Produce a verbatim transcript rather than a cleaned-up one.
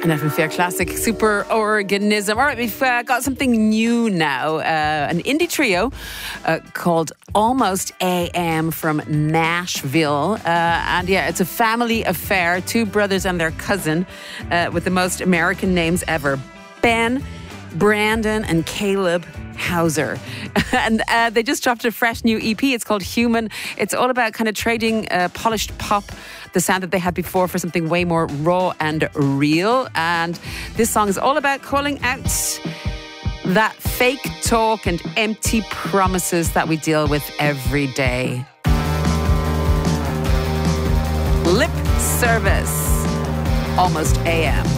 An F M four classic, Superorganism. All right, we've uh, got something new now. Uh, an indie trio uh, called Almost A M from Nashville. Uh, and yeah, it's a family affair. Two brothers and their cousin uh, with the most American names ever. Ben, Brandon and Caleb Hauser. And uh, they just dropped a fresh new E P. It's called Human. It's all about kind of trading uh, polished pop, the sound that they had before, for something way more raw and real. And this song is all about calling out that fake talk and empty promises that we deal with every day. Lip Service. Almost A M.